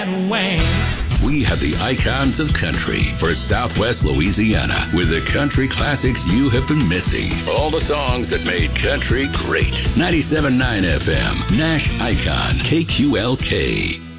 We have the icons of country for Southwest Louisiana with the country classics you have been missing. All the songs that made country great. 97.9 FM, Nash Icon, KQLK.